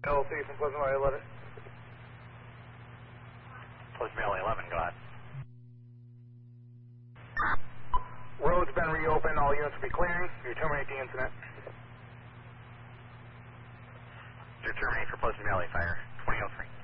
LC from Pleasant Valley 11. Pleasant Valley 11, go ahead. Road's been reopened, all units will be clearing. You terminate the incident. You're terminating for Pleasant Valley Fire 2003.